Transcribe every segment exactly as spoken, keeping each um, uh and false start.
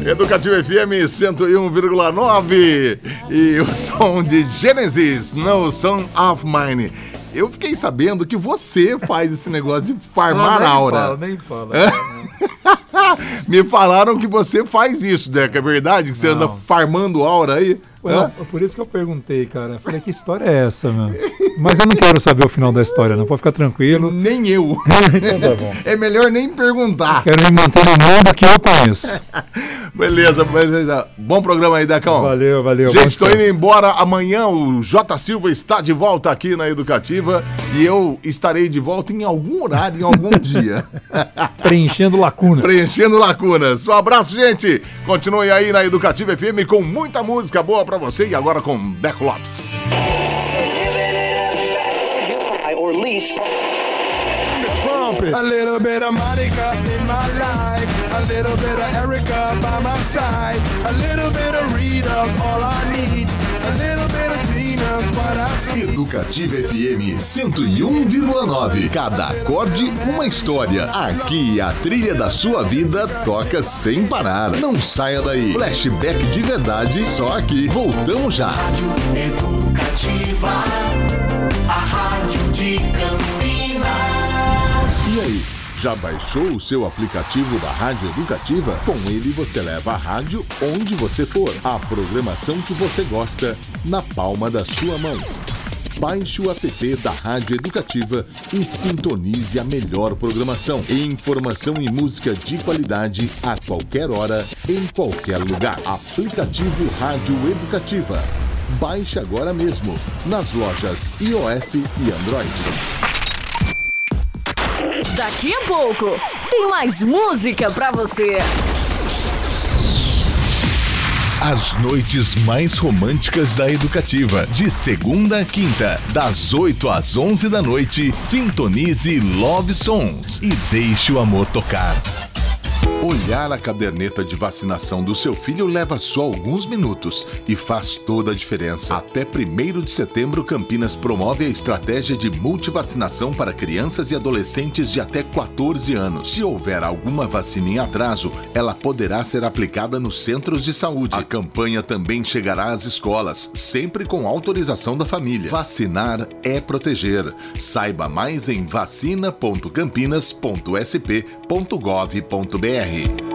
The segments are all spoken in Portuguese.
Educativa F M cento e um vírgula nove e o som de Genesis, No Son of Mine. Eu fiquei sabendo que você faz esse negócio de farmar não, nem aura. Fala, nem fala. Me falaram que você faz isso, Deca, é verdade? Que você não. anda farmando aura aí? Well, por isso que eu perguntei, cara. Eu falei, que história é essa, meu? Mas eu não quero saber o final da história, não. Pode ficar tranquilo. Nem eu. Então tá bom. É melhor nem perguntar. Quero me manter no mundo que eu conheço. Beleza, beleza. Bom programa aí, Decão. Valeu, valeu. Gente, estou indo embora. Amanhã o J. Silva está de volta aqui na Educativa e eu estarei de volta em algum horário, em algum dia. Preenchendo lacunas. Preenchendo lacunas. Um abraço, gente. Continue aí na Educativa F M com muita música boa pra você e agora com Deco Lopes. A little bit of Monica in my life, a little bit of Erica by my side, a little bit of Rita's all I need, a little bit of Tina's what I see. Educativa F M cento e um vírgula nove. Cada acorde uma história. Aqui a trilha da sua vida toca sem parar. Não saia daí. Flashback de verdade só aqui. Voltamos já. Rádio Educativa, a rádio de Campinas. E aí, já baixou o seu aplicativo da Rádio Educativa? Com ele você leva a rádio onde você for. A programação que você gosta na palma da sua mão. Baixe o app da Rádio Educativa e sintonize a melhor programação. Informação e música de qualidade a qualquer hora, em qualquer lugar. Aplicativo Rádio Educativa. Baixe agora mesmo nas lojas iOS e Android. Daqui a pouco tem mais música pra você. As noites mais românticas da Educativa, de segunda a quinta, das oito às onze da noite, sintonize Love Songs e deixe o amor tocar. Olhar a caderneta de vacinação do seu filho leva só alguns minutos e faz toda a diferença. Até primeiro de setembro, Campinas promove a estratégia de multivacinação para crianças e adolescentes de até quatorze anos. Se houver alguma vacina em atraso, ela poderá ser aplicada nos centros de saúde. A campanha também chegará às escolas, sempre com autorização da família. Vacinar é proteger. Saiba mais em vacina ponto campinas ponto s p ponto gov ponto b r.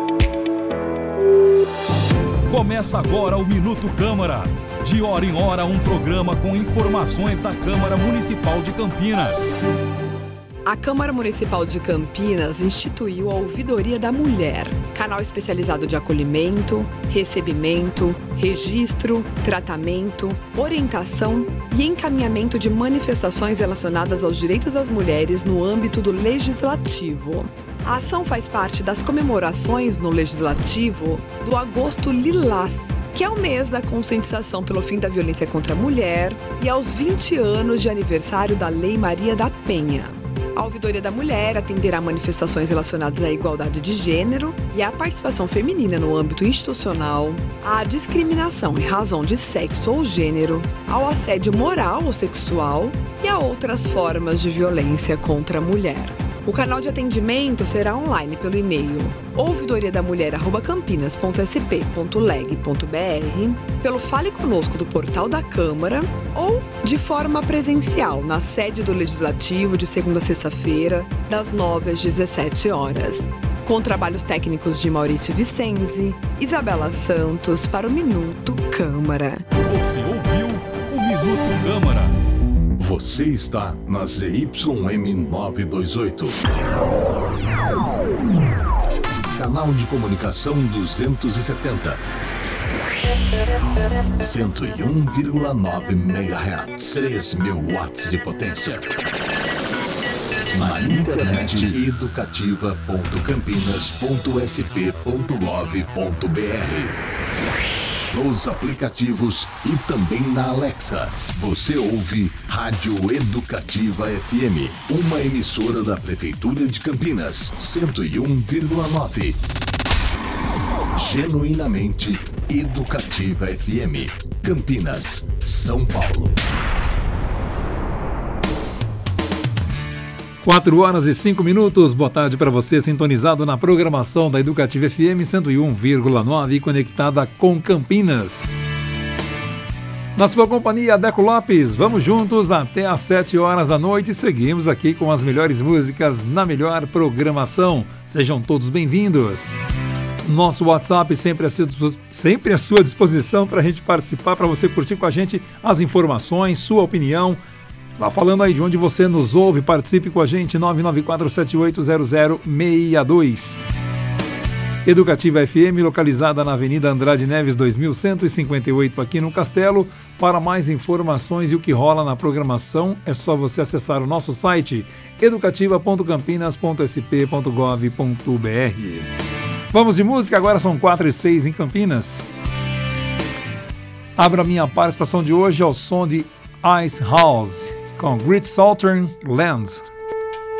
Começa agora o Minuto Câmara. De hora em hora, um programa com informações da Câmara Municipal de Campinas. A Câmara Municipal de Campinas instituiu a Ouvidoria da Mulher, canal especializado de acolhimento, recebimento, registro, tratamento, orientação e encaminhamento de manifestações relacionadas aos direitos das mulheres no âmbito do Legislativo. A ação faz parte das comemorações no Legislativo do Agosto Lilás, que é o mês da conscientização pelo fim da violência contra a mulher e aos vinte anos de aniversário da Lei Maria da Penha. A Ouvidoria da Mulher atenderá manifestações relacionadas à igualdade de gênero e à participação feminina no âmbito institucional, à discriminação em razão de sexo ou gênero, ao assédio moral ou sexual e a outras formas de violência contra a mulher. O canal de atendimento será online pelo e-mail ouvidoria da mulher arroba campinas ponto s p ponto leg ponto b r, pelo Fale Conosco do portal da Câmara ou de forma presencial na sede do Legislativo de segunda a sexta-feira, das nove às dezessete horas. Com trabalhos técnicos de Maurício Vicenzi, Isabela Santos para o Minuto Câmara. Você ouviu o Minuto Câmara. Você está na Z Y M novecentos e vinte e oito. Canal de comunicação duzentos e setenta. cento e um vírgula nove megahertz. três mil watts de potência. Na internet educativa ponto campinas ponto s p ponto gov ponto b r. Nos aplicativos e também na Alexa. Você ouve Rádio Educativa F M, uma emissora da Prefeitura de Campinas, cento e um vírgula nove. Genuinamente Educativa F M, Campinas, São Paulo. quatro horas e cinco minutos, boa tarde para você, sintonizado na programação da Educativa F M cento e um vírgula nove, conectada com Campinas. Na sua companhia, Deco Lopes, vamos juntos até às sete horas da noite e seguimos aqui com as melhores músicas na melhor programação. Sejam todos bem-vindos. Nosso WhatsApp sempre à sua, sempre à sua disposição para a gente participar, para você curtir com a gente as informações, sua opinião. Vá falando aí de onde você nos ouve, participe com a gente, nove nove quatro sete oito zero zero seis dois. Educativa F M, localizada na Avenida Andrade Neves dois mil cento e cinquenta e oito, aqui no Castelo. Para mais informações e o que rola na programação, é só você acessar o nosso site educativa ponto campinas ponto s p ponto gov ponto b r. Vamos de música, agora são quatro e seis em Campinas. Abra minha participação de hoje ao som de Ice House, com Great Southern Land.